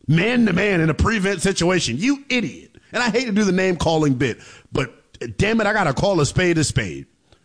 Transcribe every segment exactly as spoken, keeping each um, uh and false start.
man-to-man in a prevent situation. You idiot. And I hate to do the name-calling bit, but damn it, I got to call a spade a spade.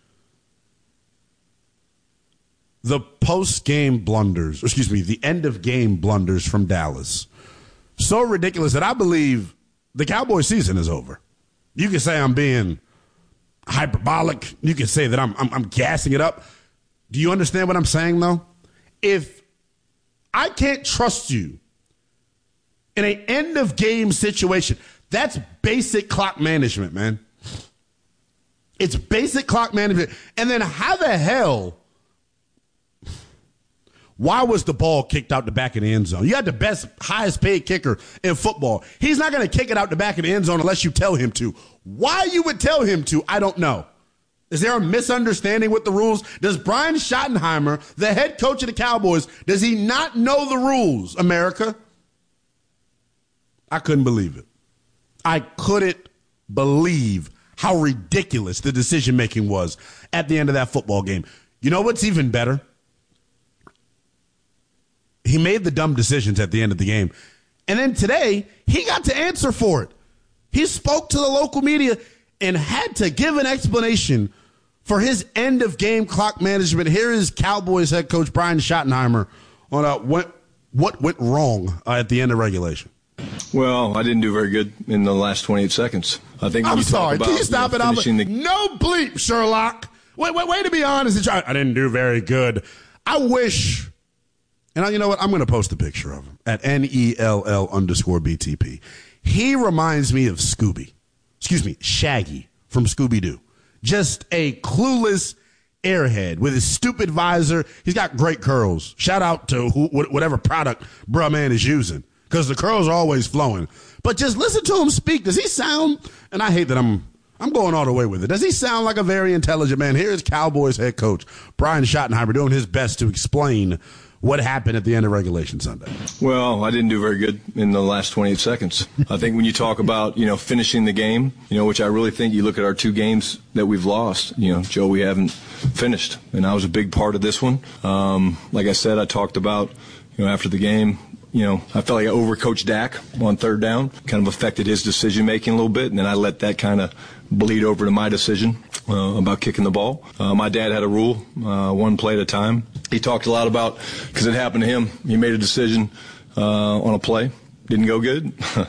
The post-game blunders, excuse me, the end-of-game blunders from Dallas. So ridiculous that I believe the Cowboys season is over. You can say I'm being hyperbolic. You can say that I'm, I'm, I'm gassing it up. Do you understand what I'm saying, though? If I can't trust you in an end-of-game situation, that's basic clock management, man. It's basic clock management. And then how the hell, why was the ball kicked out the back of the end zone? You had the best, highest paid kicker in football. He's not going to kick it out the back of the end zone unless you tell him to. Why you would tell him to, I don't know. Is there a misunderstanding with the rules? Does Brian Schottenheimer, the head coach of the Cowboys, does he not know the rules, America? I couldn't believe it. I couldn't believe how ridiculous the decision-making was at the end of that football game. You know what's even better? He made the dumb decisions at the end of the game. And then today, he got to answer for it. He spoke to the local media and had to give an explanation for his end-of-game clock management. Here is Cowboys head coach Brian Schottenheimer on uh, what, what went wrong uh, at the end of regulation. Well, I didn't do very good in the last twenty-eight seconds. I think when I'm you sorry. talk about, Can you stop you know, it? finishing the- No bleep, Sherlock. Wait, wait, wait. To be honest, I didn't do very good. I wish, and I, you know what? I'm going to post a picture of him at N E L L underscore B T P. He reminds me of Scooby. Excuse me, Shaggy from Scooby-Doo. Just a clueless airhead with his stupid visor. He's got great curls. Shout out to who, whatever product bruh man is using, because the curls are always flowing. But just listen to him speak. Does he sound, and I hate that I'm I'm going all the way with it, does he sound like a very intelligent man? Here is Cowboys head coach Brian Schottenheimer doing his best to explain what happened at the end of regulation Sunday. Well, I didn't do very good in the last twenty-eight seconds. I think when you talk about, you know, finishing the game, you know, which I really think you look at our two games that we've lost, you know, Joe, we haven't finished. And I was a big part of this one. Um, like I said, I talked about, you know, after the game, you know, I felt like I overcoached Dak on third down, kind of affected his decision-making a little bit, and then I let that kind of bleed over to my decision uh, about kicking the ball. Uh, my dad had a rule, uh, one play at a time. He talked a lot about, because it happened to him, he made a decision uh, on a play, didn't go good.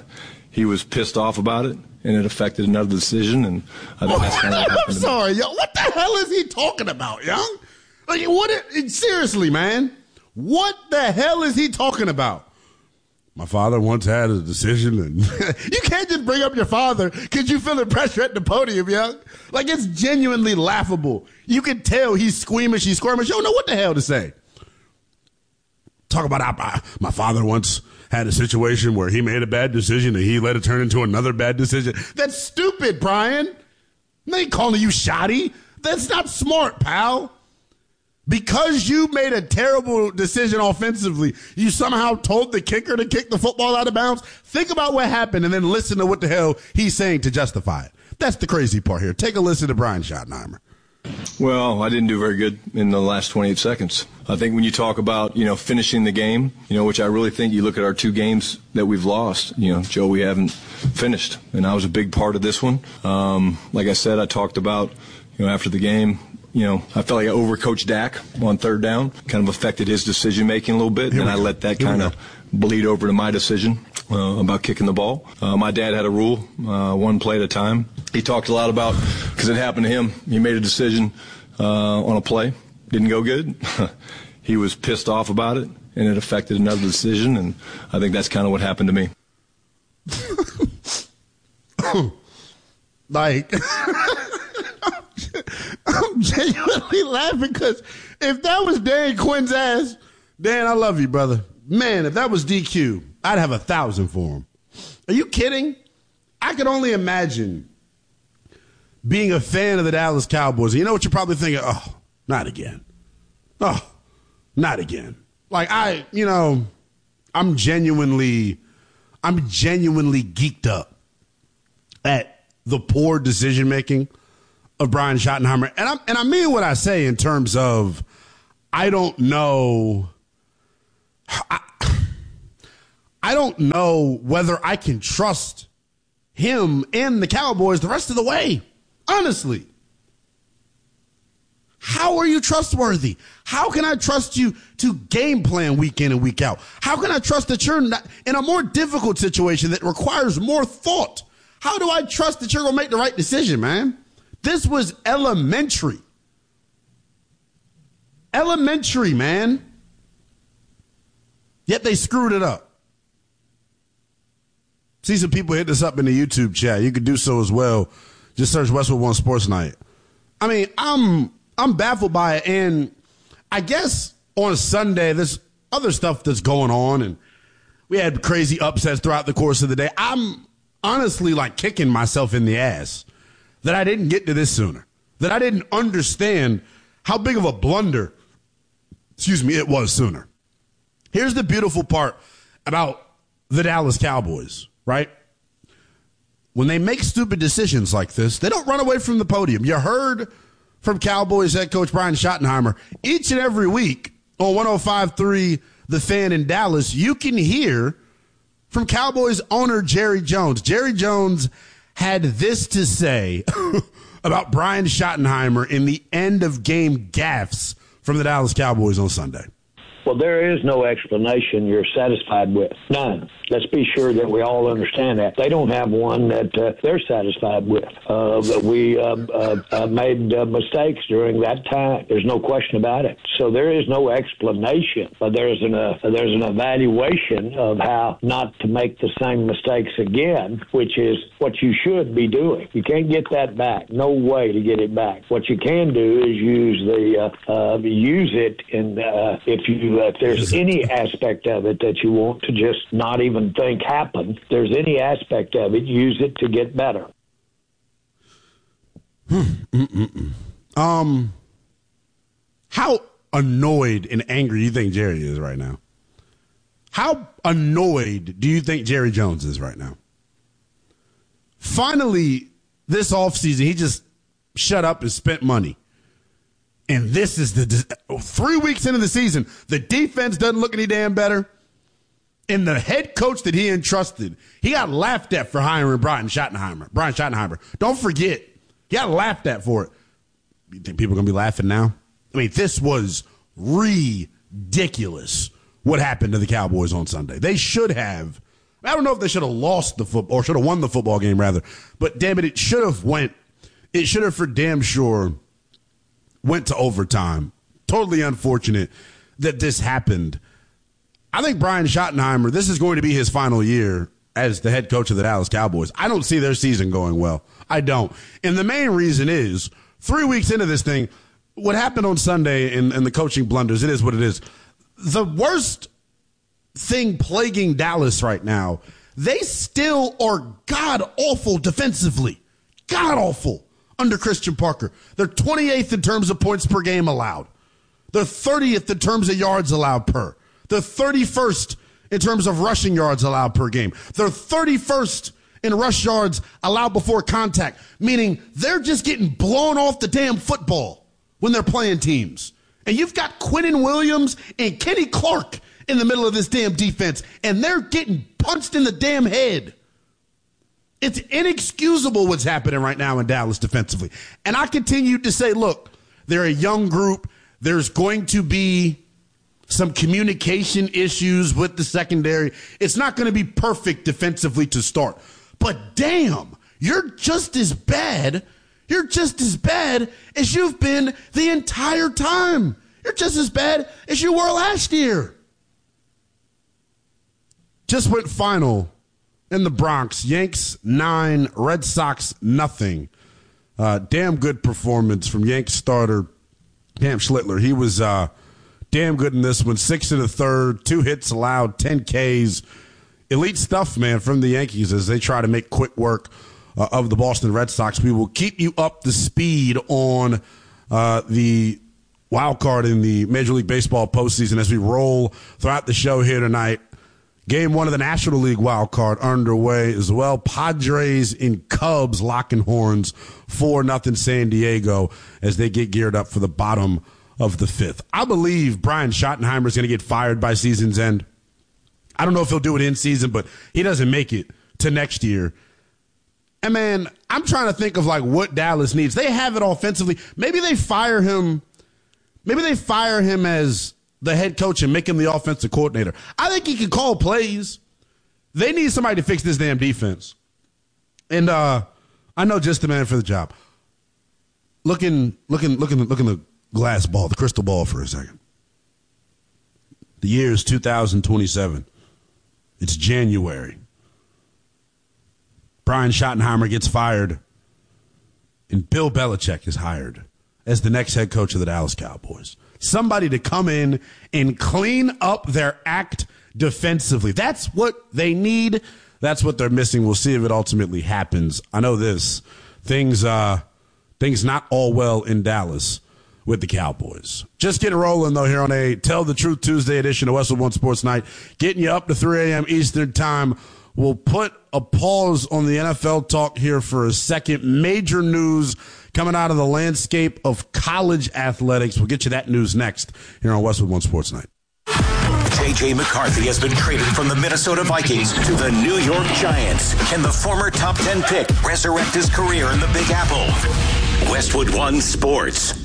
He was pissed off about it, and it affected another decision, and I think that's kind of what happened. I'm sorry, yo. What the hell is he talking about, young? Like, what? It, seriously, man. What the hell is he talking about? My father once had a decision, and you can't just bring up your father because you feel the pressure at the podium, young. Like, it's genuinely laughable. You can tell he's squeamish, he's squirmish. You don't know what the hell to say. Talk about I, my father once had a situation where he made a bad decision and he let it turn into another bad decision. That's stupid, Brian. They ain't calling you shoddy. That's not smart, pal. Because you made a terrible decision offensively, you somehow told the kicker to kick the football out of bounds. Think about what happened and then listen to what the hell he's saying to justify it. That's the crazy part here. Take a listen to Brian Schottenheimer. Well, I didn't do very good in the last twenty-eight seconds. I think when you talk about, you know, finishing the game, you know, which I really think you look at our two games that we've lost, you know, Joe, we haven't finished. And I was a big part of this one. Um, like I said, I talked about, you know, after the game, you know, I felt like I overcoached Dak on third down, kind of affected his decision-making a little bit, and I let that kind of bleed over to my decision uh, about kicking the ball. Uh, my dad had a rule, uh, one play at a time. He talked a lot about, because it happened to him, he made a decision uh, on a play, didn't go good. He was pissed off about it, and it affected another decision, and I think that's kind of what happened to me. Like... I'm genuinely laughing because if that was Dan Quinn's ass, Dan, I love you, brother. Man, if that was D Q, I'd have a thousand for him. Are you kidding? I could only imagine being a fan of the Dallas Cowboys. You know what you're probably thinking? Oh, not again. Oh, not again. Like, I, you know, I'm genuinely, I'm genuinely geeked up at the poor decision-making of Brian Schottenheimer. And I and I mean what I say in terms of I don't know. I, I don't know whether I can trust him and the Cowboys the rest of the way. Honestly. How are you trustworthy? How can I trust you to game plan week in and week out? How can I trust that you're not in a more difficult situation that requires more thought? How do I trust that you're going to make the right decision, man? This was elementary. Elementary, man. Yet they screwed it up. See some people hit this up in the YouTube chat. You could do so as well. Just search Westwood One Sports Night. I mean, I'm I'm baffled by it. And I guess on Sunday, there's other stuff that's going on. And we had crazy upsets throughout the course of the day. I'm honestly like kicking myself in the ass that I didn't get to this sooner. That I didn't understand how big of a blunder, excuse me, it was sooner. Here's the beautiful part about the Dallas Cowboys, right? When they make stupid decisions like this, they don't run away from the podium. You heard from Cowboys head coach Brian Schottenheimer each and every week on one oh five point three The Fan in Dallas. You can hear from Cowboys owner Jerry Jones. Jerry Jones had this to say about Brian Schottenheimer in the end of game gaffes from the Dallas Cowboys on Sunday. Well, there is no explanation you're satisfied with. None. Let's be sure that we all understand that. They don't have one that uh, they're satisfied with. Uh, but we uh, uh, uh, made uh, mistakes during that time. There's no question about it. So there is no explanation. But there's an uh, there's an evaluation of how not to make the same mistakes again, which is what you should be doing. You can't get that back. No way to get it back. What you can do is use the uh, uh, use it in uh, if you uh, if there's any aspect of it that you want to just not even think happen, if there's any aspect of it, use it to get better. um, how annoyed and angry do you think Jerry is right now? How annoyed do you think Jerry Jones is right now? Finally, this offseason, he just shut up and spent money. And this is the three weeks into the season, the defense doesn't look any damn better. And the head coach that he entrusted, he got laughed at for hiring Brian Schottenheimer. Brian Schottenheimer. Don't forget, he got laughed at for it. You think people are going to be laughing now? I mean, this was ridiculous what happened to the Cowboys on Sunday. They should have, I don't know if they should have lost the football, or should have won the football game rather, but damn it, it should have went, it should have for damn sure went to overtime. Totally unfortunate that this happened. I think Brian Schottenheimer, this is going to be his final year as the head coach of the Dallas Cowboys. I don't see their season going well. I don't. And the main reason is, three weeks into this thing, what happened on Sunday in, in the coaching blunders, it is what it is. The worst thing plaguing Dallas right now, they still are god-awful defensively. God-awful under Christian Parker. They're twenty-eighth in terms of points per game allowed. They're thirtieth in terms of yards allowed per. They're thirty-first in terms of rushing yards allowed per game. They're thirty-first in rush yards allowed before contact, meaning they're just getting blown off the damn football when they're playing teams. And you've got Quinnen Williams and Kenny Clark in the middle of this damn defense, and they're getting punched in the damn head. It's inexcusable what's happening right now in Dallas defensively. And I continue to say, look, they're a young group. There's going to be some communication issues with the secondary. It's not going to be perfect defensively to start. But damn, you're just as bad. You're just as bad as you've been the entire time. You're just as bad as you were last year. Just went final in the Bronx. Yanks nine, Red Sox nothing. Uh, damn good performance from Yanks starter Cam Schlittler. He was uh, damn good in this one. Six in the third, two hits allowed, ten Ks. Elite stuff, man, from the Yankees as they try to make quick work uh, of the Boston Red Sox. We will keep you up to speed on uh, the wild card in the Major League Baseball postseason as we roll throughout the show here tonight. Game one of the National League wild card underway as well. Padres and Cubs locking horns, four nothing San Diego as they get geared up for the bottom of the fifth. I believe Brian Schottenheimer is going to get fired by season's end. I don't know if he'll do it in season, but he doesn't make it to next year. And, man, I'm trying to think of, like, what Dallas needs. They have it offensively. Maybe they fire him. Maybe they fire him as the head coach and make him the offensive coordinator. I think he can call plays. They need somebody to fix this damn defense. And uh, I know just the man for the job. Looking, looking, looking, looking the glass ball, the crystal ball for a second. The year is two thousand twenty-seven. It's January. Brian Schottenheimer gets fired, and Bill Belichick is hired as the next head coach of the Dallas Cowboys. Somebody to come in and clean up their act defensively. That's what they need. That's what they're missing. We'll see if it ultimately happens. I know this. Things, uh, things not all well in Dallas with the Cowboys. Just getting rolling, though, here on a Tell the Truth Tuesday edition of Westwood One Sports Night. Getting you up to three a.m. Eastern Time. We'll put a pause on the N F L talk here for a second. Major news coming out of the landscape of college athletics. We'll get you that news next here on Westwood One Sports Night. J J. McCarthy has been traded from the Minnesota Vikings to the New York Giants. Can the former top ten pick resurrect his career in the Big Apple? Westwood One Sports.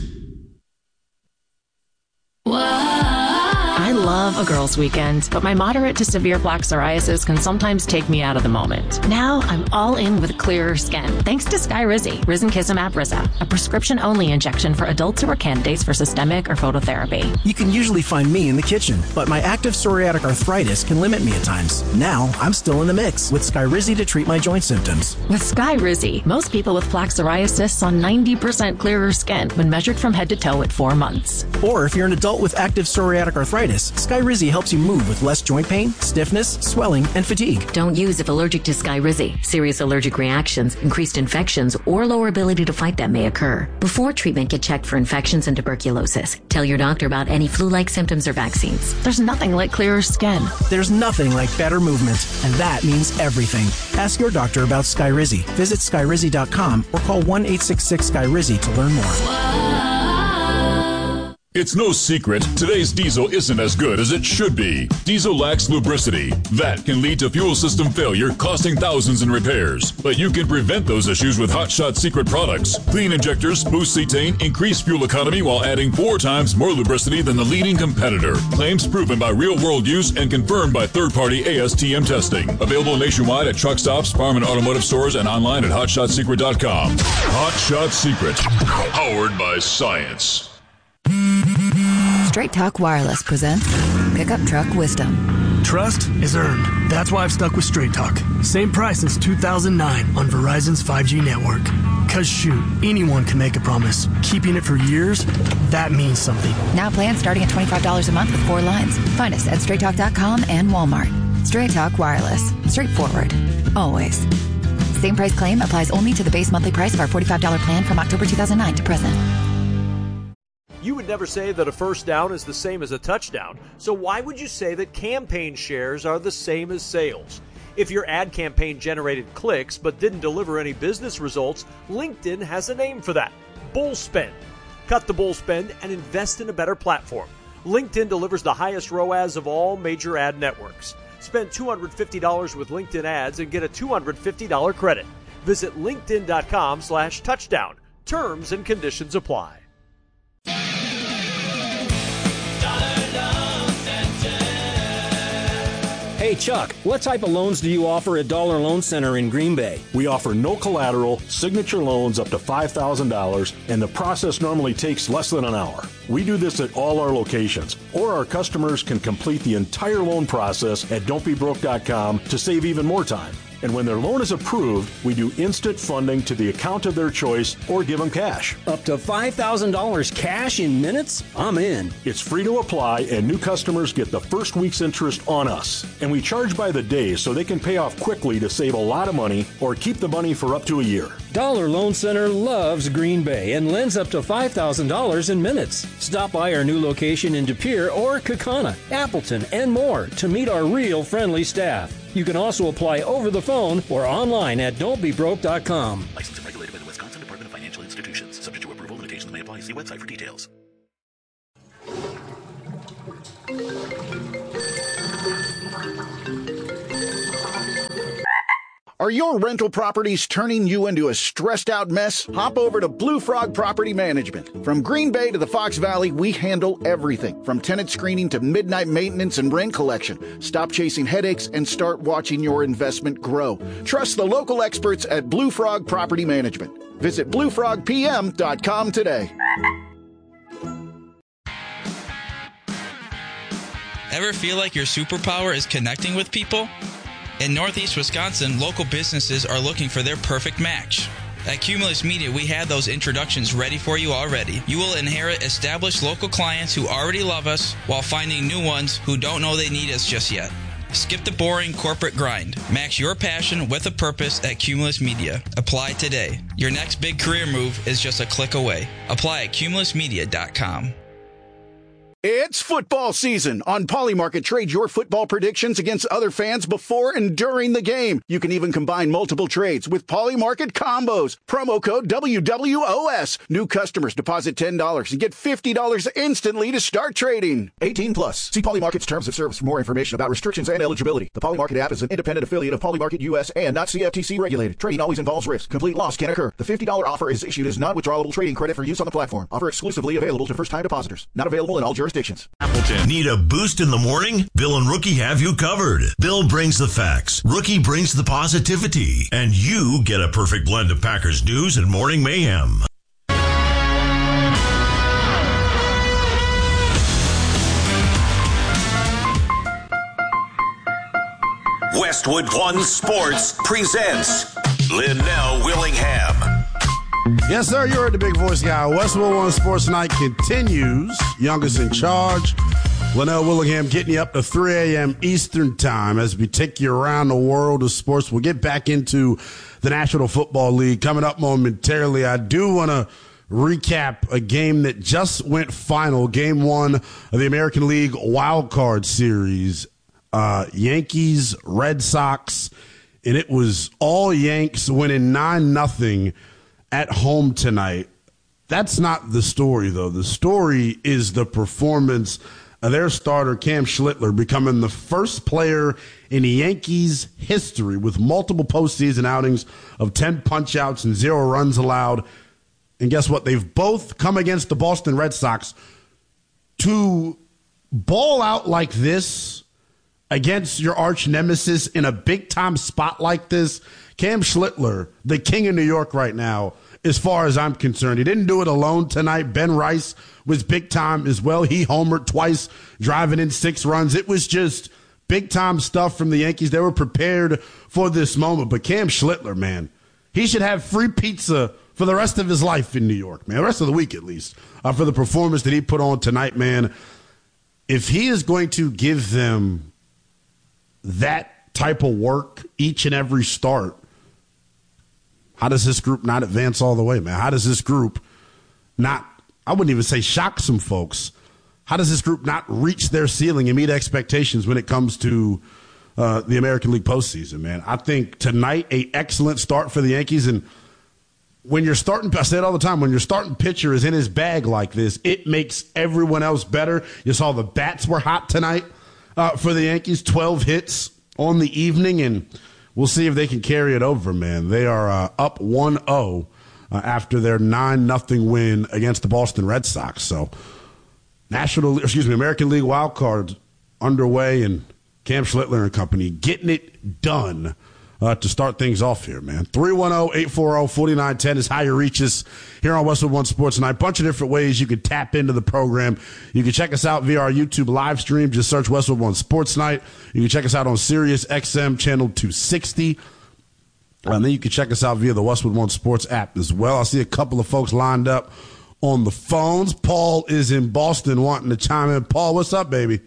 I love a girls' weekend, but my moderate to severe plaque psoriasis can sometimes take me out of the moment. Now I'm all in with clearer skin, thanks to Skyrizi, Risankizumab Riza, a prescription-only injection for adults who are candidates for systemic or phototherapy. You can usually find me in the kitchen, but my active psoriatic arthritis can limit me at times. Now I'm still in the mix with Skyrizi to treat my joint symptoms. With Skyrizi, most people with plaque psoriasis saw ninety percent clearer skin when measured from head to toe at four months. Or if you're an adult with active psoriatic arthritis, Skyrizi helps you move with less joint pain, stiffness, swelling, and fatigue. Don't use if allergic to Skyrizi. Serious allergic reactions, increased infections, or lower ability to fight them may occur. Before treatment, get checked for infections and tuberculosis. Tell your doctor about any flu-like symptoms or vaccines. There's nothing like clearer skin. There's nothing like better movement, and that means everything. Ask your doctor about Skyrizi. Visit Skyrizi dot com or call one eight six six Sky Rizzi to learn more. It's no secret, today's diesel isn't as good as it should be. Diesel lacks lubricity. That can lead to fuel system failure, costing thousands in repairs. But you can prevent those issues with Hot Shot Secret products. Clean injectors, boost cetane, increase fuel economy while adding four times more lubricity than the leading competitor. Claims proven by real-world use and confirmed by third-party A S T M testing. Available nationwide at truck stops, farm and automotive stores, and online at hot shot secret dot com. Hot Shot Secret, powered by science. Straight Talk Wireless presents Pickup Truck Wisdom. Trust is earned. That's why I've stuck with Straight Talk. Same price since two thousand nine on Verizon's five G network. Cause shoot, anyone can make a promise. Keeping it for years, that means something. Now plans starting at twenty-five dollars a month with four lines. Find us at straight talk dot com and Walmart. Straight Talk Wireless. Straightforward. Always. Same price claim applies only to the base monthly price of our forty-five dollars plan from October two thousand nine to present. You would never say that a first down is the same as a touchdown, so why would you say that campaign shares are the same as sales? If your ad campaign generated clicks but didn't deliver any business results, LinkedIn has a name for that: bull spend. Cut the bull spend and invest in a better platform. LinkedIn delivers the highest R O A S of all major ad networks. Spend two hundred fifty dollars with LinkedIn ads and get a two hundred fifty dollars credit. Visit linkedin dot com slash touchdown. Terms and conditions apply. Hey Chuck, what type of loans do you offer at Dollar Loan Center in Green Bay? We offer no collateral, signature loans up to five thousand dollars, and the process normally takes less than an hour. We do this at all our locations, or our customers can complete the entire loan process at don't be broke dot com to save even more time. And when their loan is approved, we do instant funding to the account of their choice or give them cash. Up to five thousand dollars cash in minutes? I'm in. It's free to apply, and new customers get the first week's interest on us. And we charge by the day so they can pay off quickly to save a lot of money or keep the money for up to a year. Dollar Loan Center loves Green Bay and lends up to five thousand dollars in minutes. Stop by our new location in De Pere or Kaukauna, Appleton, and more to meet our real friendly staff. You can also apply over the phone or online at don't be broke dot com. Licensed and regulated by the Wisconsin Department of Financial Institutions. Subject to approval, limitations may apply. See website for details. Are your rental properties turning you into a stressed-out mess? Hop over to Blue Frog Property Management. From Green Bay to the Fox Valley, we handle everything, from tenant screening to midnight maintenance and rent collection. Stop chasing headaches and start watching your investment grow. Trust the local experts at Blue Frog Property Management. Visit blue frog p m dot com today. Ever feel like your superpower is connecting with people? In Northeast Wisconsin, local businesses are looking for their perfect match. At Cumulus Media, we have those introductions ready for you already. You will inherit established local clients who already love us while finding new ones who don't know they need us just yet. Skip the boring corporate grind. Match your passion with a purpose at Cumulus Media. Apply today. Your next big career move is just a click away. Apply at cumulus media dot com. It's football season. On Polymarket, trade your football predictions against other fans before and during the game. You can even combine multiple trades with Polymarket combos. Promo code W W O S. New customers deposit ten dollars and get fifty dollars instantly to start trading. eighteen plus. See Polymarket's terms of service for more information about restrictions and eligibility. The Polymarket app is an independent affiliate of Polymarket U S and not C F T C regulated. Trading always involves risk. Complete loss can occur. The fifty dollars offer is issued as non-withdrawable trading credit for use on the platform. Offer exclusively available to first-time depositors. Not available in all jurisdictions. Appleton. Need a boost in the morning? Bill and Rookie have you covered. Bill brings the facts. Rookie brings the positivity. And you get a perfect blend of Packers news and morning mayhem. Westwood One Sports presents Linnell Willingham. Yes, sir. You heard the big voice guy. Westwood One Sports Night continues. Youngest in charge. Linnell Willingham getting you up to three a.m. Eastern time as we take you around the world of sports. We'll get back into the National Football League coming up momentarily. I do want to recap a game that just went final, game one of the American League Wild Card Series. Uh, Yankees, Red Sox, and it was all Yanks winning nine nothing at home tonight. That's not the story, though. The story is the performance of their starter, Cam Schlittler, becoming the first player in Yankees history with multiple postseason outings of ten punch-outs and zero runs allowed. And guess what? They've both come against the Boston Red Sox to ball out like this against your arch nemesis in a big-time spot like this. Cam Schlittler, the king of New York right now, as far as I'm concerned. He didn't do it alone tonight. Ben Rice was big-time as well. He homered twice, driving in six runs. It was just big-time stuff from the Yankees. They were prepared for this moment. But Cam Schlittler, man, he should have free pizza for the rest of his life in New York, man, the rest of the week at least, uh, for the performance that he put on tonight, man. If he is going to give them that type of work each and every start, how does this group not advance all the way, man? How does this group not, I wouldn't even say shock some folks. How does this group not reach their ceiling and meet expectations when it comes to uh, the American League postseason, man? I think tonight, a excellent start for the Yankees. And when you're starting, I say it all the time, when your starting pitcher is in his bag like this, it makes everyone else better. You saw the bats were hot tonight. Uh, for the Yankees, twelve hits on the evening, and we'll see if they can carry it over, man. They are uh, up one oh uh, after their nine nothing win against the Boston Red Sox. So, National, excuse me, American League wild card underway, and Cam Schlittler and company getting it done uh, to start things off here, man. three one zero, eight four zero, four nine one zero is how you reach us here on Westwood One Sports Tonight. Bunch of different ways you can tap into the program. You can check us out via our YouTube live stream. Just search Westwood One Sports Night. You can check us out on Sirius X M channel two sixty. And then you can check us out via the Westwood One Sports app as well. I see a couple of folks lined up on the phones. Paul is in Boston wanting to chime in. Paul, what's up, baby?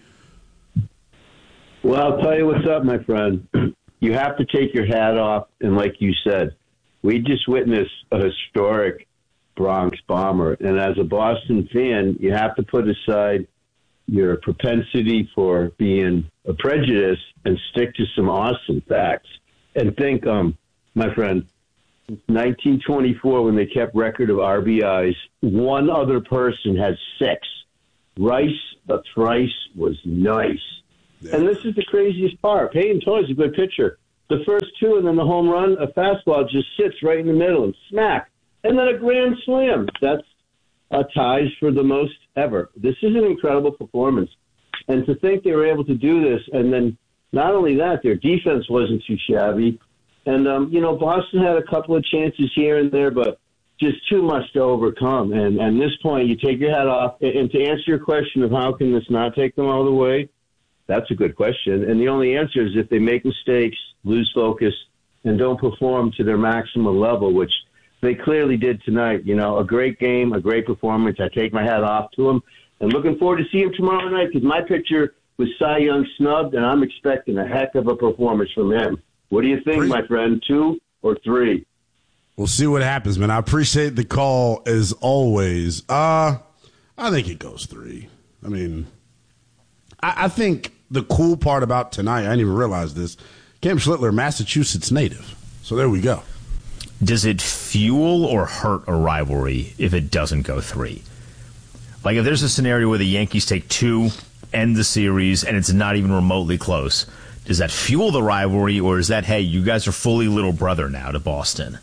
Well, I'll tell you what's up, my friend. You have to take your hat off, and like you said, we just witnessed a historic Bronx bomber. And as a Boston fan, you have to put aside your propensity for being a prejudice and stick to some awesome facts. And think, um, my friend, nineteen twenty-four, when they kept record of R B Is, one other person had six. Rice, the thrice was nice. Yeah. And this is the craziest part. Peyton Toy's a good pitcher, The first two, and then the home run, a fastball just sits right in the middle and smack. And then a grand slam. That's uh, ties for the most ever. This is an incredible performance. And to think they were able to do this, and then not only that, their defense wasn't too shabby. And, um, you know, Boston had a couple of chances here and there, but just too much to overcome. And at this point, you take your hat off. And to answer your question of how can this not take them all the way, that's a good question. And the only answer is if they make mistakes, lose focus, and don't perform to their maximum level, which they clearly did tonight. You know, a great game, a great performance. I take my hat off to them. And looking forward to seeing him tomorrow night because my picture was Cy Young snubbed, and I'm expecting a heck of a performance from him. What do you think, my friend? Two or three? We'll see what happens, man. I appreciate the call as always. Uh, I think it goes three. I mean, I, I think the cool part about tonight, I didn't even realize this, Cam Schlittler, Massachusetts native. So there we go. Does it fuel or hurt a rivalry if it doesn't go three? Like if there's a scenario where the Yankees take two, end the series, and it's not even remotely close, does that fuel the rivalry, or is that, hey, you guys are fully little brother now to Boston?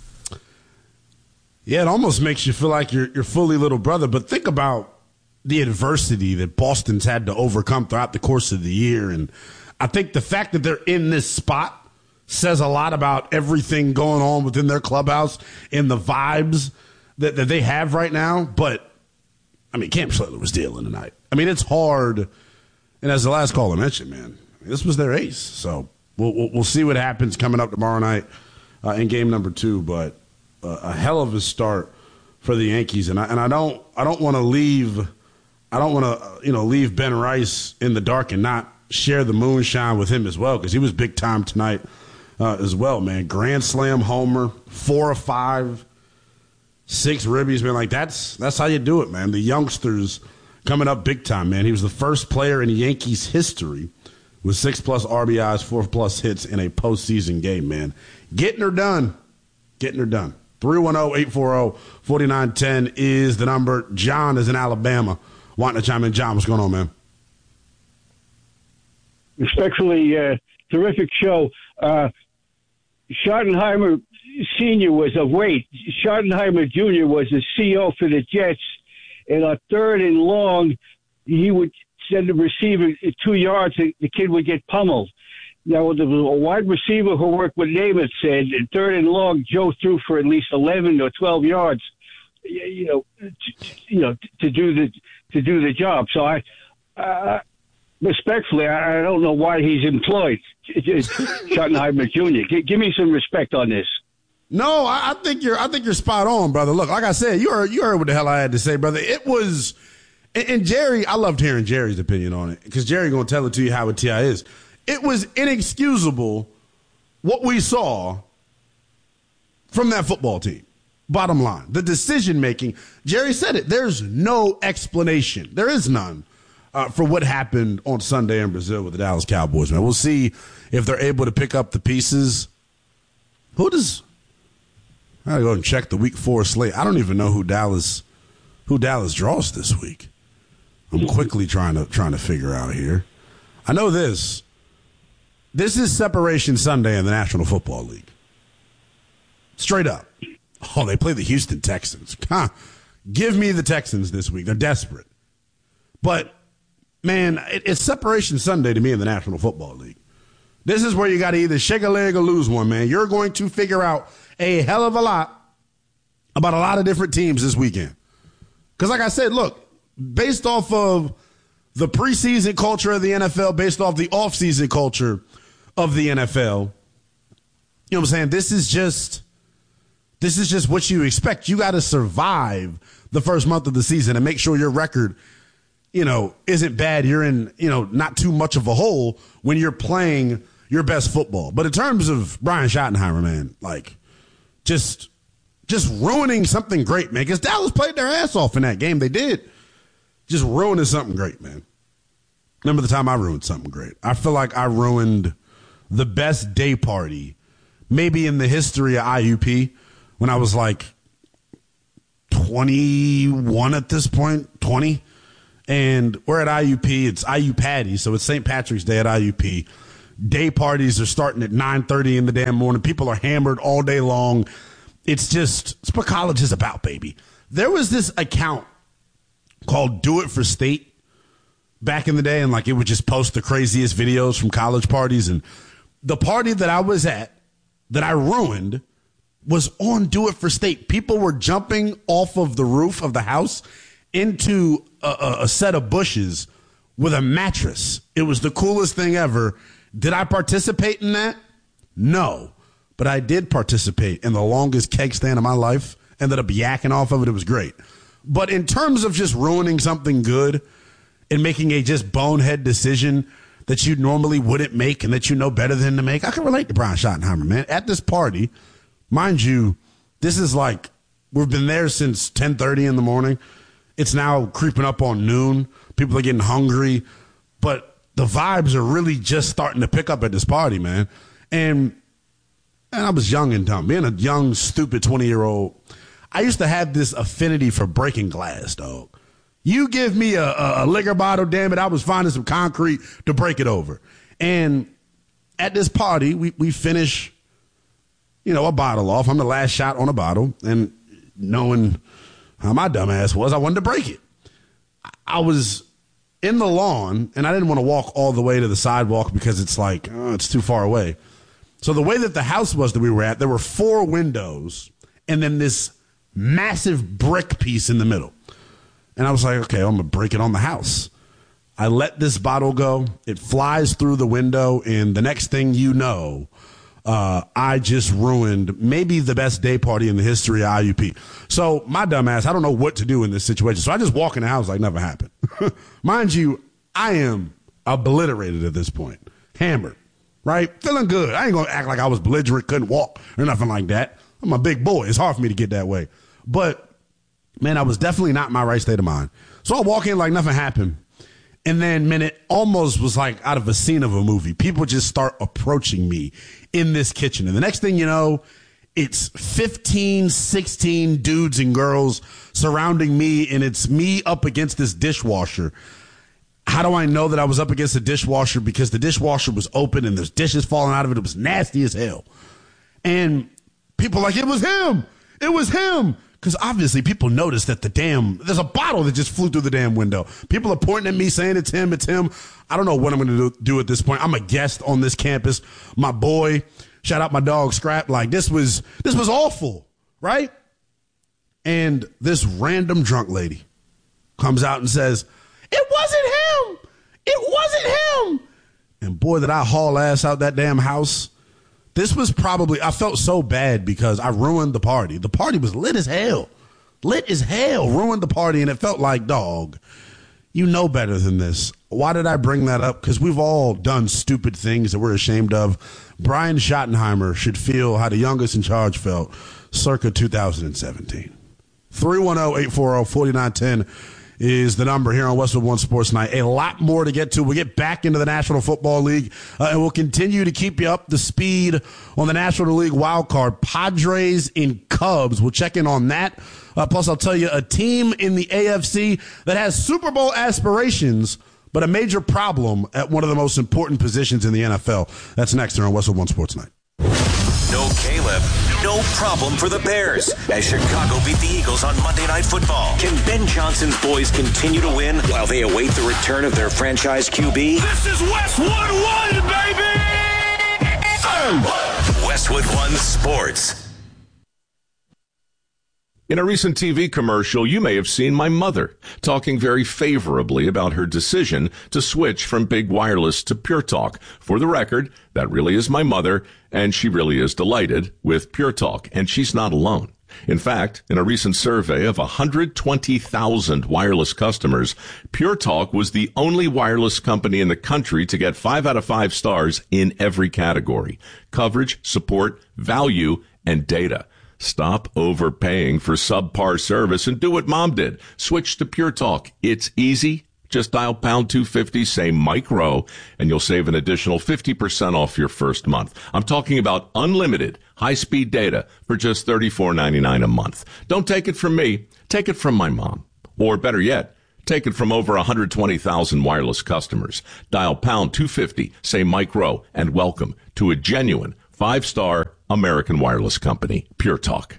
Yeah, it almost makes you feel like you're you're fully little brother. But think about the adversity that Boston's had to overcome throughout the course of the year. And I think the fact that they're in this spot says a lot about everything going on within their clubhouse and the vibes that, that they have right now. But, I mean, Cam Schlittler was dealing tonight. I mean, it's hard. And as the last caller mentioned, man, this was their ace. So we'll, we'll, we'll see what happens coming up tomorrow night uh, in game number two. But uh, a hell of a start for the Yankees. And I, and I don't I don't want to leave I don't want to you know leave Ben Rice in the dark and not share the moonshine with him as well, because he was big time tonight uh, as well, man. Grand slam homer, four or five, six ribbies, man. Like that's that's how you do it, man. The youngsters coming up big time, man. He was the first player in Yankees history with six plus R B Is, four plus hits in a postseason game, man. Getting her done. Getting her done. three one zero, eight four zero, four nine one zero is the number. John is in Alabama. Wanting to chime in. John, what's going on, man? Respectfully, uh, terrific show. Uh, Schottenheimer Senior was of weight. Schottenheimer Junior was the C E O for the Jets. And on third and long, he would send the receiver two yards, and the kid would get pummeled. Now, there was a wide receiver who worked with Namath said, in third and long, Joe threw for at least eleven or twelve yards, you know, to, you know, to do the to do the job. So I, uh, respectfully, I don't know why he's employed, Schottenheimer Junior G- give me some respect on this. No, I, I think you're. I think you're spot on, brother. Look, like I said, you heard you heard what the hell I had to say, brother. It was, and, and Jerry. I loved hearing Jerry's opinion on it because Jerry gonna tell it to you how a T I is. It was inexcusable what we saw from that football team. Bottom line, the decision making. Jerry said it. There's no explanation. There is none uh, for what happened on Sunday in Brazil with the Dallas Cowboys. Man, we'll see if they're able to pick up the pieces. Who does? I gotta go and check the week four slate. I don't even know who Dallas, who Dallas draws this week. I'm quickly trying to trying to figure out here. I know this. This is Separation Sunday in the National Football League. Straight up. Oh, they play the Houston Texans. Huh. Give me the Texans this week. They're desperate. But, man, it, it's Separation Sunday to me in the National Football League. This is where you got to either shake a leg or lose one, man. You're going to figure out a hell of a lot about a lot of different teams this weekend. Because, like I said, look, based off of the preseason culture of the N F L, based off the offseason culture of the N F L, you know what I'm saying? This is just this is just what you expect. You got to survive the first month of the season and make sure your record, you know, isn't bad. You're in, you know, not too much of a hole when you're playing your best football. But in terms of Brian Schottenheimer, man, like just just ruining something great, man, because Dallas played their ass off in that game. They did. Just ruining something great, man. Remember the time I ruined something great? I feel like I ruined the best day party maybe in the history of I U P when I was like twenty-one at this point, twenty. And we're at I U P. It's I U Patty, so it's Saint Patrick's Day at I U P. day parties are starting at nine thirty in the damn morning. People are hammered all day long. It's just, it's what college is about, baby. There was this account called Do It for State back in the day, and like it would just post the craziest videos from college parties. And the party that I was at that I ruined was on Do It for State. People were jumping off of the roof of the house into a, a, a set of bushes with a mattress. It was the coolest thing ever. Did I participate in that? No. But I did participate in the longest keg stand of my life. Ended up yakking off of it. It was great. But in terms of just ruining something good and making a just bonehead decision that you normally wouldn't make and that you know better than to make, I can relate to Brian Schottenheimer, man. At this party, mind you, this is like, we've been there since ten thirty in the morning. It's now creeping up on noon. People are getting hungry. But the vibes are really just starting to pick up at this party, man. And, and I was young and dumb. Being a young, stupid twenty-year-old, I used to have this affinity for breaking glass, dog. You give me a, a, a liquor bottle, damn it, I was finding some concrete to break it over. And at this party, we, we finish, you know, a bottle off. I'm the last shot on a bottle. And knowing how my dumb ass was, I wanted to break it. I was in the lawn, and I didn't want to walk all the way to the sidewalk because it's like, oh, it's too far away. So the way that the house was that we were at, there were four windows and then this massive brick piece in the middle. And I was like, okay, I'm going to break it on the house. I let this bottle go. It flies through the window, and the next thing you know, uh, I just ruined maybe the best day party in the history of I U P. So my dumb ass, I don't know what to do in this situation. So I just walk in the house like nothing happened. Mind you, I am obliterated at this point. Hammered, right? Feeling good. I ain't going to act like I was belligerent, couldn't walk or nothing like that. I'm a big boy. It's hard for me to get that way. But, man, I was definitely not in my right state of mind. So I walk in like nothing happened. And then, man, it almost was like out of a scene of a movie. People just start approaching me in this kitchen. And the next thing you know, it's fifteen, sixteen dudes and girls surrounding me, and it's me up against this dishwasher. How do I know that I was up against the dishwasher? Because the dishwasher was open and there's dishes falling out of it. It was nasty as hell. And people like, it was him. It was him. Because obviously people noticed that the damn, there's a bottle that just flew through the damn window. People are pointing at me saying it's him, it's him. I don't know what I'm going to do, do at this point. I'm a guest on this campus. My boy, shout out my dog Scrap. Like this was, this was awful, right? And this random drunk lady comes out and says, it wasn't him. It wasn't him. And boy, did I haul ass out that damn house. This was probably, I felt so bad because I ruined the party. The party was lit as hell. Lit as hell. Ruined the party, and it felt like, dog, you know better than this. Why did I bring that up? Because we've all done stupid things that we're ashamed of. Brian Schottenheimer should feel how the youngest in charge felt circa two thousand seventeen. three one zero, eight four zero, four nine one zero is the number here on Westwood One Sports Night. A lot more to get to. We'll get back into the National Football League, uh, and we'll continue to keep you up to speed on the National League wild card. Padres and Cubs. We'll check in on that. Uh, plus, I'll tell you a team in the A F C that has Super Bowl aspirations, but a major problem at one of the most important positions in the N F L. That's next here on Westwood One Sports Night. No Caleb, no problem for the Bears as Chicago beat the Eagles on Monday Night Football. Can Ben Johnson's boys continue to win while they await the return of their franchise Q B? This is Westwood One, baby! Westwood One Sports. In a recent T V commercial, you may have seen my mother talking very favorably about her decision to switch from Big Wireless to Pure Talk. For the record, that really is my mother, and she really is delighted with Pure Talk, and she's not alone. In fact, in a recent survey of one hundred twenty thousand wireless customers, Pure Talk was the only wireless company in the country to get five out of five stars in every category: coverage, support, value, and data. Stop overpaying for subpar service and do what Mom did. Switch to Pure Talk. It's easy. Just dial pound two fifty, say Mike Rowe, and you'll save an additional fifty percent off your first month. I'm talking about unlimited high-speed data for just thirty-four ninety-nine a month. Don't take it from me. Take it from my mom. Or better yet, Take it from over one hundred twenty thousand wireless customers. Dial pound two fifty, say Mike Rowe, and welcome to a genuine five-star American wireless company, Pure Talk.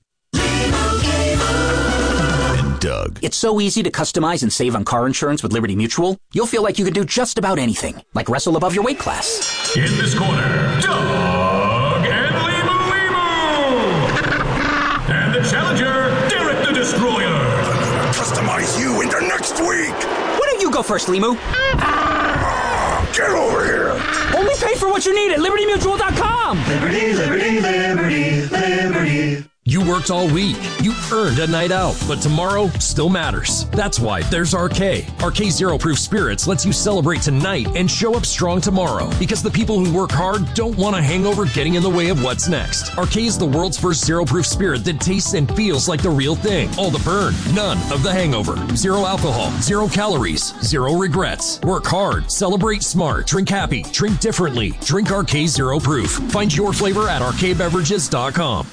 And Doug. It's so easy to customize and save on car insurance with Liberty Mutual. You'll feel like you can do just about anything, like wrestle above your weight class. In this corner, Doug and Limu Limu. And the challenger, Derek the Destroyer. Customize you into next week. Why don't you go first, Limu? Get over here. Only pay for what you need at Liberty Mutual dot com. Liberty, liberty, liberty, liberty. You worked all week. You earned a night out, but tomorrow still matters. That's why there's R K. R K Zero Proof Spirits lets you celebrate tonight and show up strong tomorrow, because the people who work hard don't want a hangover getting in the way of what's next. R K is the world's first zero proof spirit that tastes and feels like the real thing. All the burn, none of the hangover. Zero alcohol, zero calories, zero regrets. Work hard, celebrate smart, drink happy, drink differently. Drink R K Zero Proof. Find your flavor at R K beverages dot com.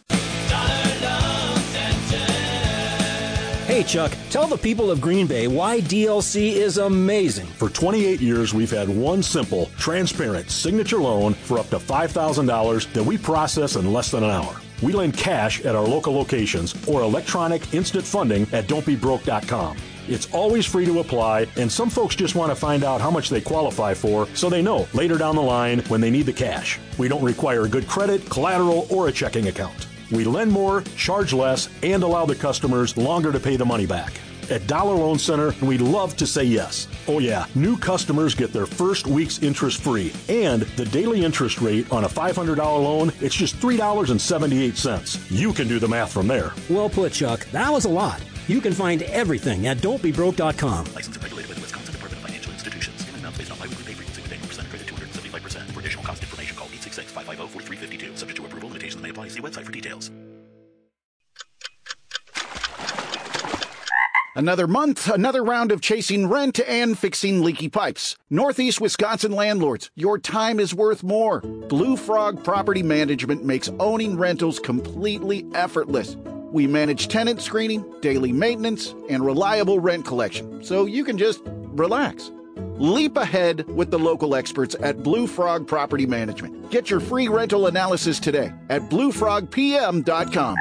Hey, Chuck, tell the people of Green Bay why D L C is amazing. For twenty-eight years, we've had one simple, transparent signature loan for up to five thousand dollars that we process in less than an hour. We lend cash at our local locations or electronic instant funding at don't be broke dot com. It's always free to apply, and some folks just want to find out how much they qualify for so they know later down the line when they need the cash. We don't require good credit, collateral, or a checking account. We lend more, charge less, and allow the customers longer to pay the money back. At Dollar Loan Center, we'd love to say yes. Oh yeah, new customers get their first week's interest free. And the daily interest rate on a five hundred dollars loan, it's just three dollars and seventy-eight cents. You can do the math from there. Well put, Chuck. That was a lot. You can find everything at don't be broke dot com. Licensed and regulated by the Wisconsin Department of Financial Institutions. Payment amounts based on biweekly pay frequency with annual percent credit two hundred seventy-five percent. For additional cost information, call eight six six, five five zero, four three five two. Subject to approval, limitations may apply. See website for details. Another month, another round of chasing rent and fixing leaky pipes. Northeast Wisconsin landlords, your time is worth more. Blue Frog Property Management makes owning rentals completely effortless. We manage tenant screening, daily maintenance, and reliable rent collection, so you can just relax. Leap ahead with the local experts at Blue Frog Property Management. Get your free rental analysis today at blue frog p m dot com.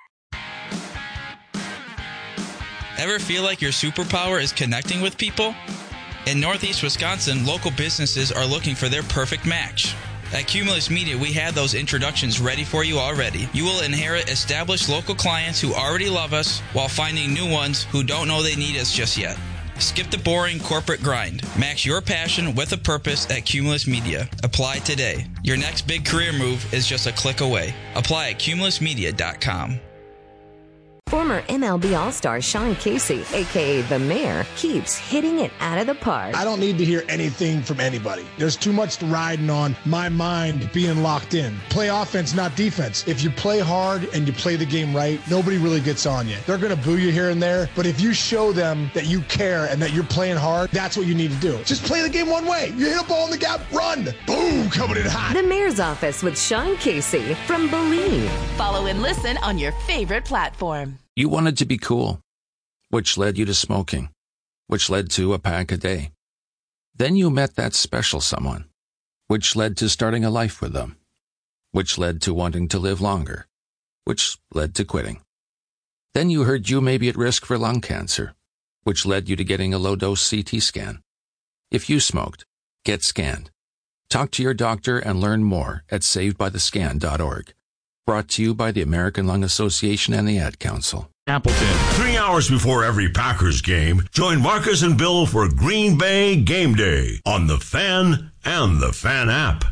Ever feel like your superpower is connecting with people? In Northeast Wisconsin, local businesses are looking for their perfect match. At Cumulus Media, we have those introductions ready for you already. You will inherit established local clients who already love us while finding new ones who don't know they need us just yet. Skip the boring corporate grind. Match your passion with a purpose at Cumulus Media. Apply today. Your next big career move is just a click away. Apply at cumulus media dot com. Former M L B All-Star Sean Casey, a k a. The Mayor, keeps hitting it out of the park. I don't need to hear anything from anybody. There's too much riding on my mind being locked in. Play offense, not defense. If you play hard and you play the game right, nobody really gets on you. They're going to boo you here and there, but if you show them that you care and that you're playing hard, that's what you need to do. Just play the game one way. You hit a ball in the gap, run. Boom, coming in hot. The Mayor's Office with Sean Casey from Believe. Follow and listen on your favorite platform. You wanted to be cool, which led you to smoking, which led to a pack a day. Then you met that special someone, which led to starting a life with them, which led to wanting to live longer, which led to quitting. Then you heard you may be at risk for lung cancer, which led you to getting a low-dose C T scan. If you smoked, get scanned. Talk to your doctor and learn more at saved by the scan dot org. Brought to you by the American Lung Association and the Ad Council. Appleton. Three hours before every Packers game, join Marcus and Bill for Green Bay Game Day on The Fan and the Fan app.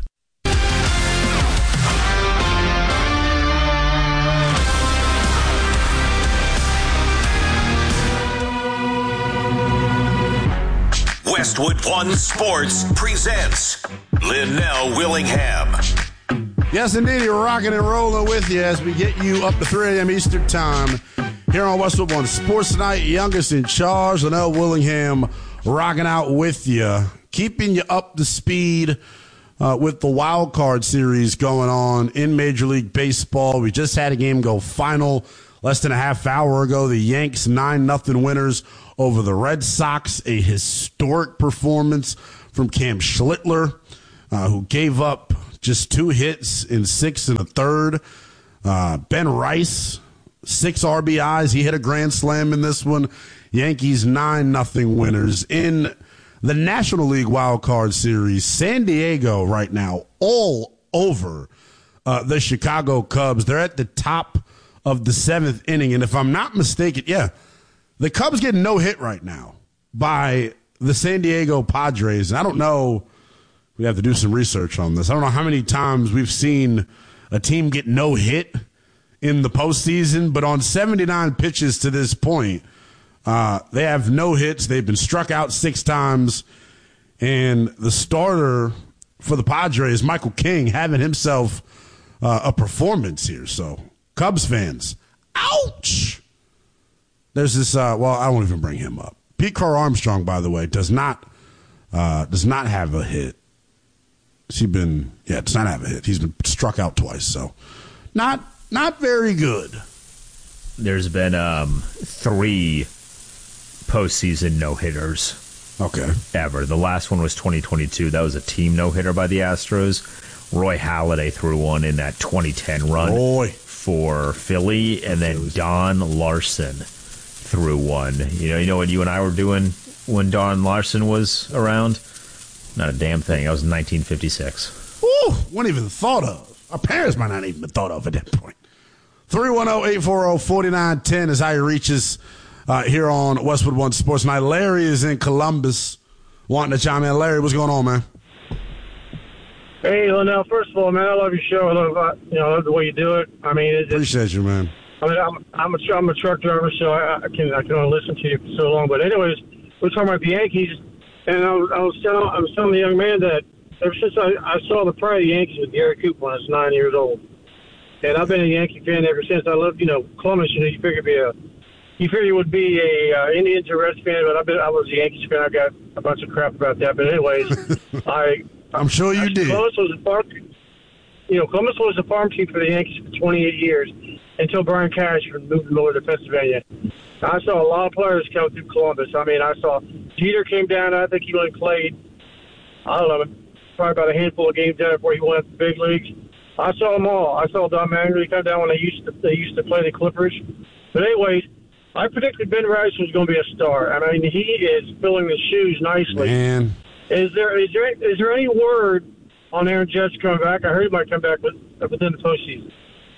Westwood One Sports presents Linnell Willingham. Yes, indeed, you're rocking and rolling with you as we get you up to three a.m. Eastern Time here on Westwood One Sports Tonight. Youngest in charge, Linnell Willingham, rocking out with you, keeping you up to speed uh, with the wild card series going on in Major League Baseball. We just had a game go final less than a half hour ago. The Yanks nine nothing winners over the Red Sox. A historic performance from Cam Schlittler, uh, who gave up just two hits in six and a third. Uh, Ben Rice, six R B Is. He hit a grand slam in this one. Yankees nine nothing winners. In the National League Wild Card Series, San Diego right now all over uh, the Chicago Cubs. They're at the top of the seventh inning. And if I'm not mistaken, yeah, the Cubs get no hit right now by the San Diego Padres. And I don't know, we have to do some research on this. I don't know how many times we've seen a team get no hit in the postseason, but on seventy-nine pitches to this point, uh, they have no hits. They've been struck out six times. And the starter for the Padres, Michael King, having himself uh, a performance here. So, Cubs fans, ouch! There's this, uh, well, I won't even bring him up. Pete Crow Armstrong, by the way, does not uh, does not have a hit. He's been, yeah, does not have a hit. He's been struck out twice, so not not very good. There's been um, three postseason no-hitters. Okay. Ever. The last one was twenty twenty-two. That was a team no-hitter by the Astros. Roy Halladay threw one in that twenty ten run Roy. for Philly, and then Don Larson threw one. You know, you know what you and I were doing when Don Larson was around? Not a damn thing. That was nineteen fifty-six. Ooh, wasn't even thought of. Our parents might not even been thought of at that point. three one zero, eight four zero, four nine one zero is how you reach us uh, here on Westwood One Sports Night. Larry is in Columbus wanting to chime in. Larry, what's going on, man? Hey, Linnell, first of all, man, I love your show. I love, uh, you know, I love the way you do it. I mean, it's, Appreciate you, man. I mean, I'm, I'm, a, I'm a truck driver, so I, I can I can only listen to you for so long. But anyways, we're talking about the Yankees, and I was, I was telling I was telling the young man that ever since I, I saw the Pride of the Yankees with Gary Cooper when I was nine years old, and I've been a Yankee fan ever since. I love, you know, Columbus. You know, you figure be a you figure you would be a uh, Indians or Reds fan, but I've been I was a Yankees fan. I got a bunch of crap about that, but anyways, I. I'm sure you did. Columbus was a farm, you know, Columbus was a farm team for the Yankees for twenty-eight years until Brian Cash moved Miller to Pennsylvania. I saw a lot of players come through Columbus. I mean, I saw Jeter came down. I think he only played, I don't know, probably about a handful of games down before he went to the big leagues. I saw them all. I saw Don Mattingly come down when they used to they used to play the Clippers. But anyways, I predicted Ben Rice was going to be a star. I mean, he is filling the shoes nicely. Man. Is there is there is there any word on Aaron Judge coming back? I heard he might come back with, within the postseason.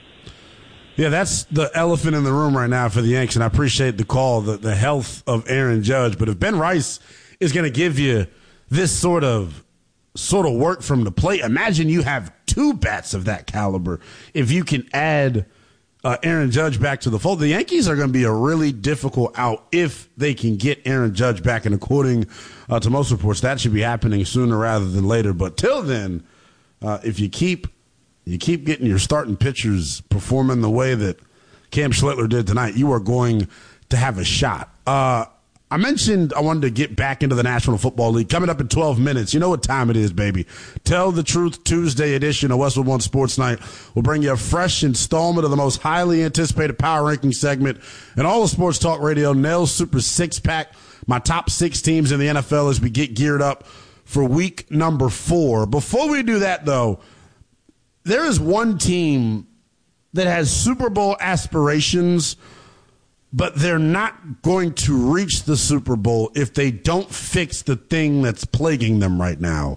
Yeah, that's the elephant in the room right now for the Yankees, and I appreciate the call, the, the health of Aaron Judge. But if Ben Rice is going to give you this sort of sort of work from the plate, imagine you have two bats of that caliber. If you can add uh, Aaron Judge back to the fold, the Yankees are going to be a really difficult out if they can get Aaron Judge back. And according uh, to most reports, that should be happening sooner rather than later. But till then, uh, if you keep you keep getting your starting pitchers performing the way that Cam Schlittler did tonight, you are going to have a shot. Uh, I mentioned I wanted to get back into the National Football League. Coming up in twelve minutes. You know what time it is, baby. Tell the Truth Tuesday edition of Westwood One Sports Night will bring you a fresh installment of the most highly anticipated power ranking segment in all of sports talk radio, Nell's Super Six Pack. My top six teams in the N F L as we get geared up for week number four. Before we do that, though, there is one team that has Super Bowl aspirations, but they're not going to reach the Super Bowl if they don't fix the thing that's plaguing them right now.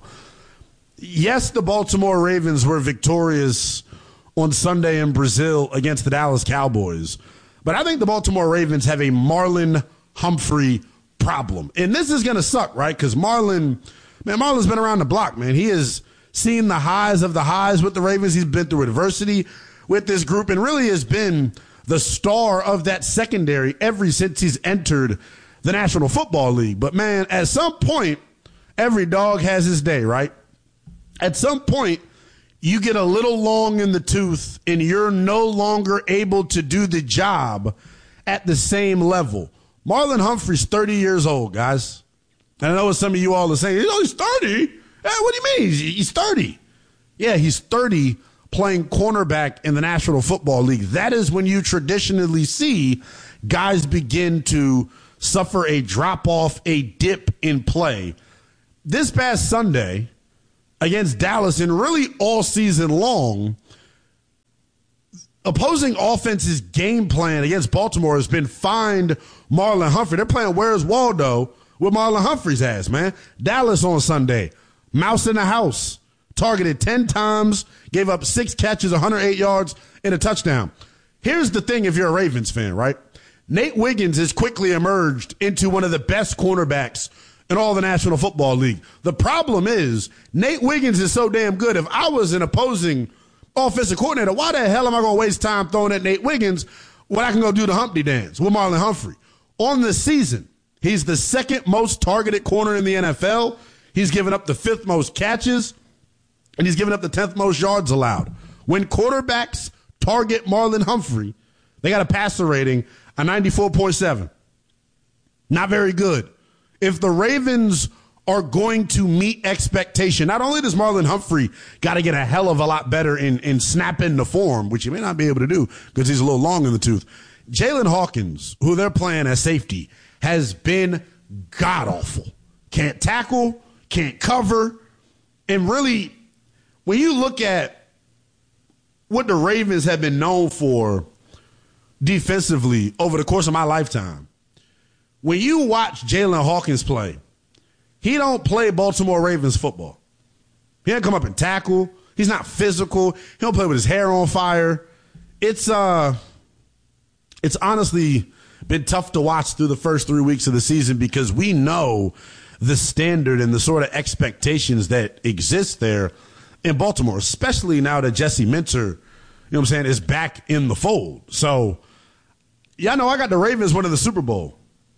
Yes, the Baltimore Ravens were victorious on Sunday in Brazil against the Dallas Cowboys, but I think the Baltimore Ravens have a Marlon Humphrey problem. And this is going to suck, right? Because Marlon, man, Marlon's been around the block, man. He has seen the highs of the highs with the Ravens. He's been through adversity with this group and really has been the star of that secondary ever since he's entered the National Football League. But, man, at some point, every dog has his day, right? At some point, you get a little long in the tooth and you're no longer able to do the job at the same level. Marlon Humphrey's thirty years old, guys. And I know what some of you all are saying, you know, he's thirty. Hey, what do you mean? He's thirty. Yeah, he's thirty playing cornerback in the National Football League. That is when you traditionally see guys begin to suffer a drop-off, a dip in play. This past Sunday against Dallas, and really all season long, opposing offense's game plan against Baltimore has been find Marlon Humphrey. They're playing Where's Waldo with Marlon Humphrey's ass, man. Dallas on Sunday, mouse in the house, targeted ten times, gave up six catches, one hundred eight yards, and a touchdown. Here's the thing if you're a Ravens fan, right? Nate Wiggins has quickly emerged into one of the best cornerbacks in all the National Football League. The problem is Nate Wiggins is so damn good. If I was an opposing offensive coordinator, why the hell am I going to waste time throwing at Nate Wiggins when I can go do the Humpty dance with Marlon Humphrey? On the season, he's the second most targeted corner in the N F L. He's given up the fifth most catches, and he's given up the tenth most yards allowed. When quarterbacks target Marlon Humphrey, they got a passer rating of ninety-four point seven. Not very good. If the Ravens are going to meet expectation, not only does Marlon Humphrey got to get a hell of a lot better in, in snapping the form, which he may not be able to do because he's a little long in the tooth, Jalen Hawkins, who they're playing as safety, has been god-awful. Can't tackle, can't cover, and really, when you look at what the Ravens have been known for defensively over the course of my lifetime, when you watch Jalen Hawkins play, he don't play Baltimore Ravens football. He doesn't come up and tackle. He's not physical. He don't play with his hair on fire. It's uh, it's honestly been tough to watch through the first three weeks of the season because we know the standard and the sort of expectations that exist there in Baltimore, especially now that Jesse Minter, you know what I'm saying, is back in the fold. So, yeah, no, I got the Ravens winning the Super Bowl.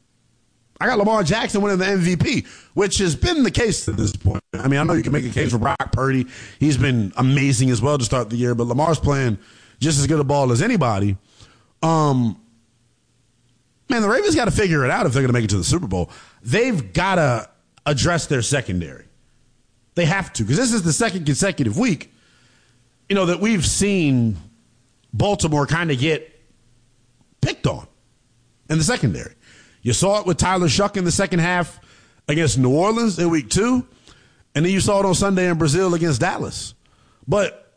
I got Lamar Jackson winning the M V P, which has been the case at this point. I mean, I know you can make a case for Brock Purdy. He's been amazing as well to start the year, but Lamar's playing just as good a ball as anybody. Um, man, the Ravens got to figure it out if they're going to make it to the Super Bowl. They've got to address their secondary. They have to, because this is the second consecutive week, you know, that we've seen Baltimore kind of get picked on in the secondary. You saw it with Tyler Shuck in the second half against New Orleans in week two, and then you saw it on Sunday in Brazil against Dallas. But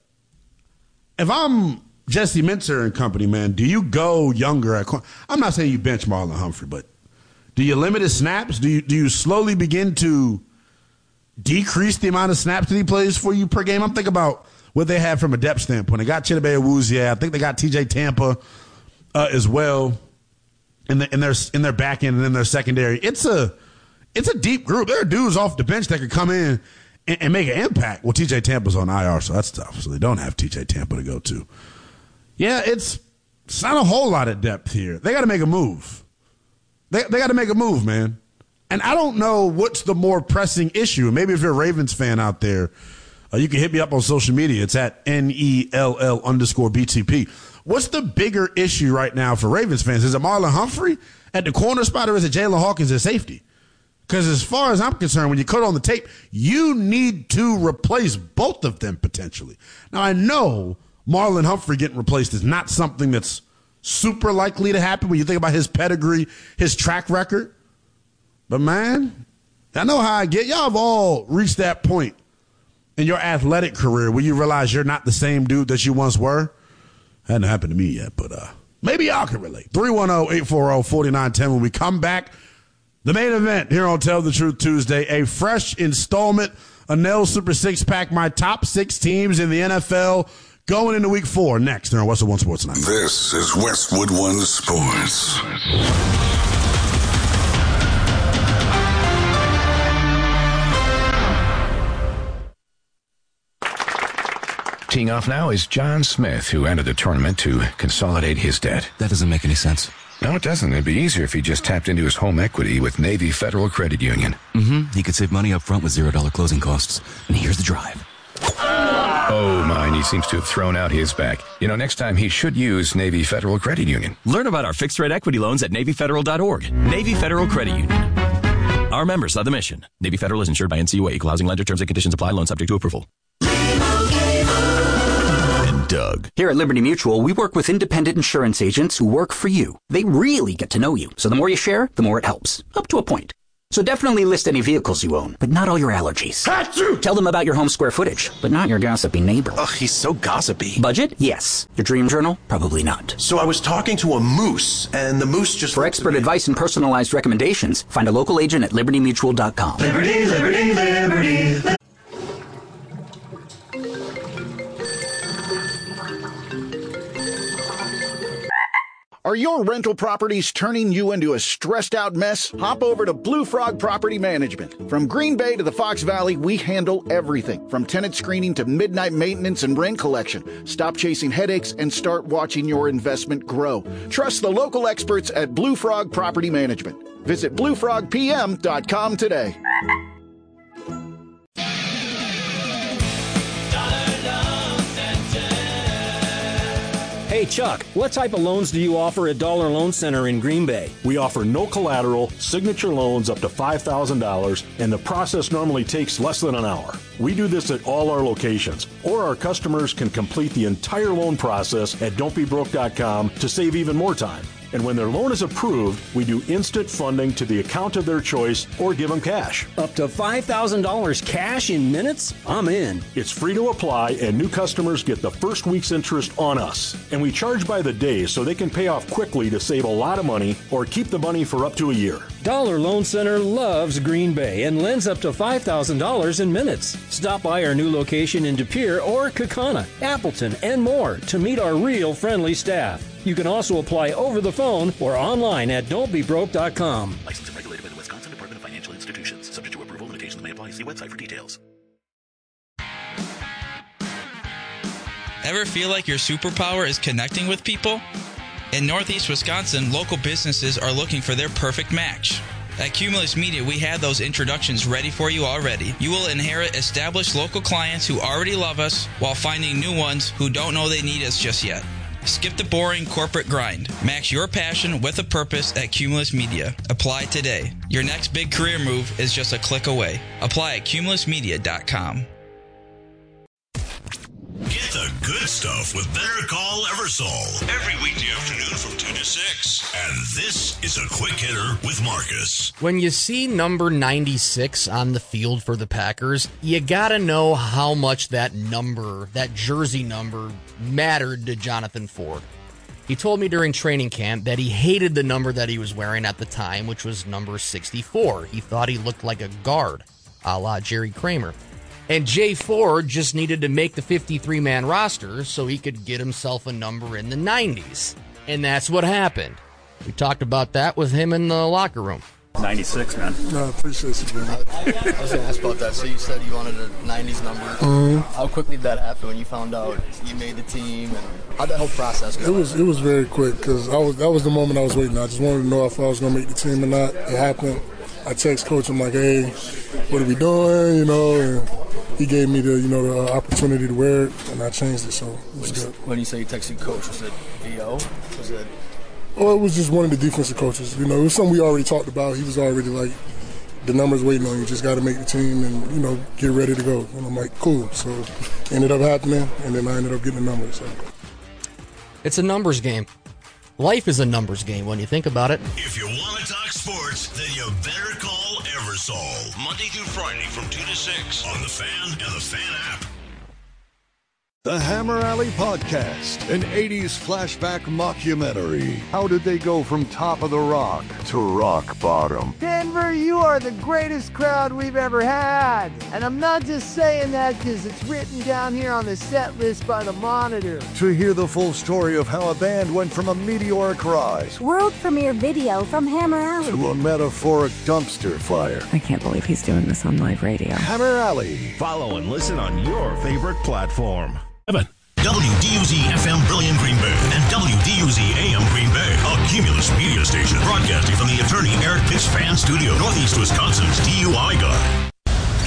if I'm Jesse Minter and company, man, do you go younger at corner? I'm not saying you bench Marlon Humphrey, but do you limit his snaps? Do you, do you slowly begin to decrease the amount of snaps that he plays for you per game? I'm thinking about what they have from a depth standpoint. They got Chidobe Awuzie. I think they got T J Tampa uh, as well. In, the, in their in their back end and in their secondary, it's a it's a deep group. There are dudes off the bench that could come in and, and make an impact. Well, T J Tampa's on I R, so that's tough. So they don't have T J Tampa to go to. Yeah, it's it's not a whole lot of depth here. They got to make a move. They they got to make a move, man. And I don't know what's the more pressing issue. Maybe if you're a Ravens fan out there, uh, you can hit me up on social media. It's at N E L L underscore B T P. What's the bigger issue right now for Ravens fans? Is it Marlon Humphrey at the corner spot, or is it Jalen Hawkins at safety? Because as far as I'm concerned, when you cut on the tape, you need to replace both of them potentially. Now, I know Marlon Humphrey getting replaced is not something that's super likely to happen when you think about his pedigree, his track record. But, man, I know how I get. Y'all have all reached that point in your athletic career where you realize you're not the same dude that you once were. Hadn't happened to me yet, but uh, maybe y'all can relate. three one zero, eight four zero, four nine one zero. When we come back, the main event here on Tell the Truth Tuesday, a fresh installment, a Nell Super Six Pack, my top six teams in the N F L going into week four. Next, here on Westwood One Sports Night. This is Westwood One Sports. Teeing off now is John Smith, who entered the tournament to consolidate his debt. That doesn't make any sense. No, it doesn't. It'd be easier if he just tapped into his home equity with Navy Federal Credit Union. Mm-hmm. He could save money up front with zero dollar closing costs. And here's the drive. Oh, mine. He seems to have thrown out his back. You know, next time he should use Navy Federal Credit Union. Learn about our fixed-rate equity loans at Navy Federal dot org. Navy Federal Credit Union. Our members of the mission. Navy Federal is insured by N C U A. Equal housing lender. Terms and conditions apply. Loan subject to approval. Doug. Here at Liberty Mutual, we work with independent insurance agents who work for you. They really get to know you. So the more you share, the more it helps. Up to a point. So definitely list any vehicles you own, but not all your allergies. Achoo! Tell them about your home square footage, but not your gossipy neighbor. Ugh, he's so gossipy. Budget? Yes. Your dream journal? Probably not. So I was talking to a moose, and the moose just... For expert advice and personalized recommendations, find a local agent at liberty mutual dot com. Liberty, liberty, liberty, liberty. Are your rental properties turning you into a stressed out mess? Hop over to Blue Frog Property Management. From Green Bay to the Fox Valley, we handle everything from tenant screening to midnight maintenance and rent collection. Stop chasing headaches and start watching your investment grow. Trust the local experts at Blue Frog Property Management. Visit blue frog p m dot com today. Hey, Chuck, what type of loans do you offer at Dollar Loan Center in Green Bay? We offer no collateral, signature loans up to five thousand dollars, and the process normally takes less than an hour. We do this at all our locations, or our customers can complete the entire loan process at don't be broke dot com to save even more time. And when their loan is approved, we do instant funding to the account of their choice or give them cash. Up to five thousand dollars cash in minutes? I'm in. It's free to apply, and new customers get the first week's interest on us. And we charge by the day so they can pay off quickly to save a lot of money or keep the money for up to a year. Dollar Loan Center loves Green Bay and lends up to five thousand dollars in minutes. Stop by our new location in De Pere or Kaukauna, Appleton, and more to meet our real friendly staff. You can also apply over the phone or online at don't be broke dot com. Licensed and regulated by the Wisconsin Department of Financial Institutions. Subject to approval, limitations may apply. See website for details. Ever feel like your superpower is connecting with people? In Northeast Wisconsin, local businesses are looking for their perfect match. At Cumulus Media, we have those introductions ready for you already. You will inherit established local clients who already love us while finding new ones who don't know they need us just yet. Skip the boring corporate grind. Match your passion with a purpose at Cumulus Media. Apply today. Your next big career move is just a click away. Apply at cumulus media dot com. Get the good stuff with Better Call Eversole every weekday afternoon from two to six. And this is a quick hitter with Marcus. When you see number ninety-six on the field for the Packers, you gotta know how much that number, that jersey number, mattered to Jonathan Ford. He told me during training camp that he hated the number that he was wearing at the time, which was number sixty-four. He thought he looked like a guard, a la Jerry Kramer. And Jay Ford just needed to make the fifty-three man roster so he could get himself a number in the nineties. And that's what happened. We talked about that with him in the locker room. ninety-six, man. No, I appreciate you, man. I was going to ask about that. So you said you wanted a nineties number. Mm-hmm. How quickly did that happen when you found out you made the team? And how'd that whole process go? It was it was very quick because I was that was the moment I was waiting. I just wanted to know if I was going to make the team or not. It happened. I text coach. I'm like, hey, what are we doing? You know, and he gave me the you know the opportunity to wear it, and I changed it. So it was good. When you say you texted coach, was it V O? Was it? Oh, it was just one of the defensive coaches. You know, it was something we already talked about. He was already like, the numbers waiting on you. Just got to make the team and, you know, get ready to go. And I'm like, cool. So it ended up happening, and then I ended up getting the numbers. So. It's a numbers game. Life is a numbers game when you think about it. If you want to talk sports, then you better call Eversole. Monday through Friday from two to six on The Fan and The Fan app. The Hammer Alley Podcast, an eighties flashback mockumentary. How did they go from top of the rock to rock bottom? Denver, you are the greatest crowd we've ever had. And I'm not just saying that because it's written down here on the set list by the Monitor. To hear the full story of how a band went from a meteoric rise world premiere video from Hammer Alley to a metaphoric dumpster fire. I can't believe he's doing this on live radio. Hammer Alley. Follow and listen on your favorite platform. W D U Z F M Brilliant Green Bay and W D U Z A M Green Bay, a Cumulus media station broadcasting from the attorney Eric Pitts Fan Studio, Northeast Wisconsin's D U I guy.